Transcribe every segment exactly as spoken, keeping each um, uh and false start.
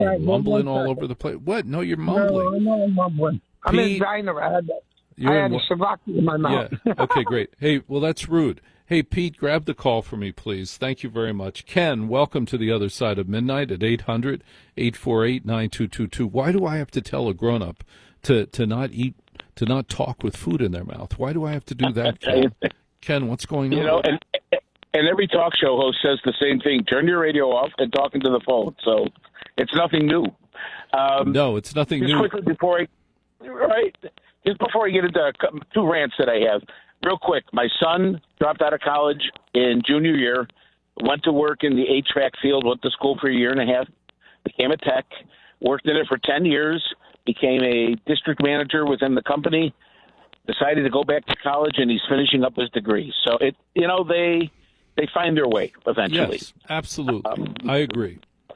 You're right, mumbling one all second. over the place. What? No, you're mumbling. No, I'm mumbling. I'm Pete, in diner. I had, you're I had in, a Savaki in my mouth. Yeah. Okay, great. Hey, well, that's rude. Hey, Pete, grab the call for me, please. Thank you very much. Ken, welcome to the other side of midnight at eight hundred, eight four eight, nine two two two. Why do I have to tell a grown-up to, to not eat, to not talk with food in their mouth? Why do I have to do that, Ken? Ken, what's going on? You know, and and every talk show host says the same thing. Turn your radio off and talk into the phone. So it's nothing new. Um, no, it's nothing just new. Quickly before I, right, just before I get into two rants that I have, real quick. My son dropped out of college in junior year, went to work in the H V A C field, went to school for a year and a half, became a tech, worked in it for ten years, became a district manager within the company, decided to go back to college, and he's finishing up his degree. So, it, you know, they they find their way eventually. Yes, absolutely. Um, I agree.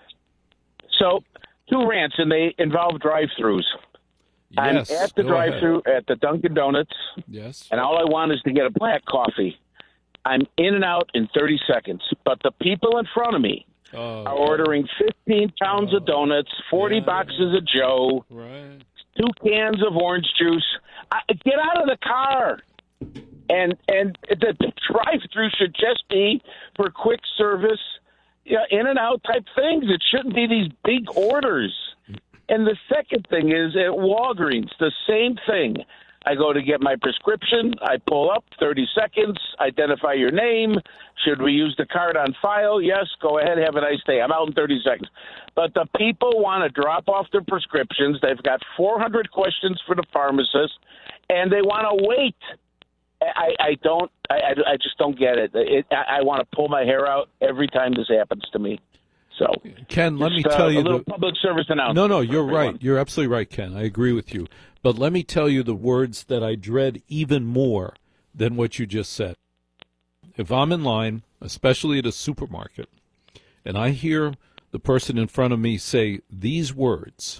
So, two rants, and they involve drive-thrus. Yes, I'm at the go drive-thru ahead. at the Dunkin' Donuts, Yes. and all I want is to get a black coffee. I'm in and out in thirty seconds, but the people in front of me Oh, are ordering fifteen pounds Oh. of donuts, forty Yeah. boxes of Joe, Right. two cans of orange juice. I, get out of the car. And and the, the drive-thru should just be for quick service, you know, in and out type things. It shouldn't be these big orders. And the second thing is at Walgreens, the same thing. I go to get my prescription. I pull up, thirty seconds, identify your name. Should we use the card on file? Yes, go ahead, have a nice day. I'm out in thirty seconds. But the people want to drop off their prescriptions. They've got four hundred questions for the pharmacist, and they want to wait. I, I don't. I, I just don't get it. it I, I want to pull my hair out every time this happens to me. So, Ken, let me just, tell uh, you a little the public service announcement. No, no, you're everyone. right. You're absolutely right, Ken. I agree with you. But let me tell you the words that I dread even more than what you just said. If I'm in line, especially at a supermarket, and I hear the person in front of me say these words,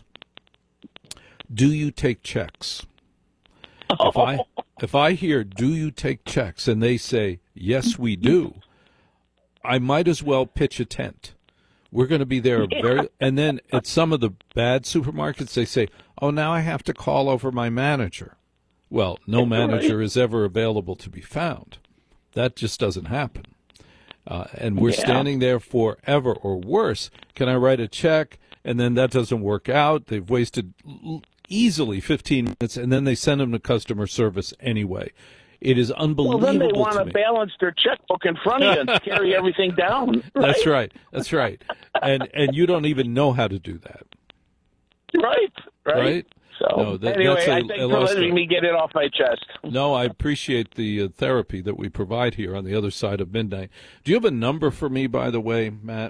"Do you take checks?" If I if I hear "Do you take checks?" and they say "Yes, we do," I might as well pitch a tent. We're going to be there very, and then at some of the bad supermarkets, they say, "Oh, now I have to call over my manager." Well, no manager is ever available to be found. That just doesn't happen. Uh, and we're Yeah. standing there forever, or worse. Can I write a check? And then that doesn't work out. They've wasted l- easily fifteen minutes, and then they send them to customer service anyway. It is Well, unbelievable then they to want to me. balance their checkbook in front of you and carry everything down. Right? That's right. That's right. And and you don't even know how to do that. Right. Right. Right? So No, that- anyway, that's a- I a thank for lost letting one. me get it off my chest. No, I appreciate the uh, therapy that we provide here on the other side of midnight. Do you have a number for me, by the way, Matt?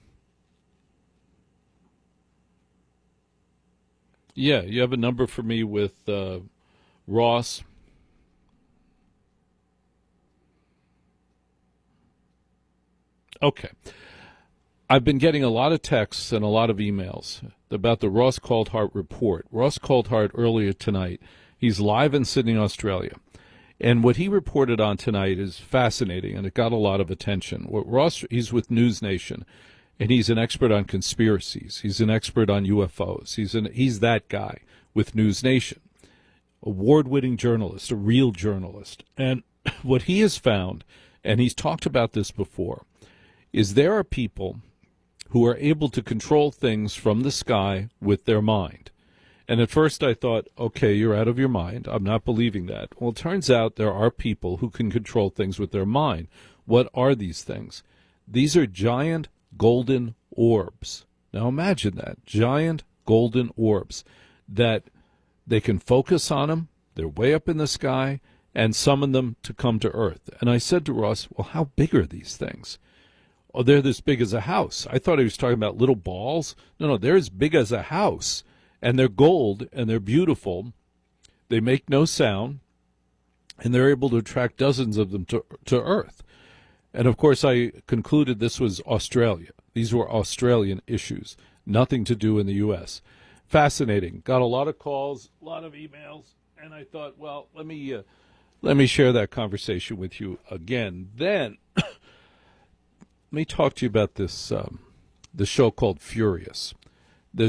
Yeah, you have a number for me with uh, Ross. Okay. I've been getting a lot of texts and a lot of emails about the Ross Coulthart report. Ross Coulthart earlier tonight, he's live in Sydney, Australia. And what he reported on tonight is fascinating, and it got a lot of attention. What Ross, he's with News Nation, and he's an expert on conspiracies. He's an expert on U F Os. He's an he's that guy with News Nation, award-winning journalist, a real journalist. And what he has found, and he's talked about this before, is there are people who are able to control things from the sky with their mind. And at first I thought, okay, you're out of your mind. I'm not believing that. Well, it turns out there are people who can control things with their mind. What are these things? These are giant golden orbs. Now imagine that, giant golden orbs that they can focus on them. They're way up in the sky and summon them to come to Earth. And I said to Ross, well, how big are these things? Oh, they're this big as a house. I thought he was talking about little balls. No, no, they're as big as a house. And they're gold, and they're beautiful. They make no sound, and they're able to attract dozens of them to, to Earth. And, of course, I concluded this was Australia. These were Australian issues, nothing to do in the U S Fascinating. Got a lot of calls, a lot of emails, and I thought, well, let me uh, let me share that conversation with you again. Then let me talk to you about this um, the show called Furious.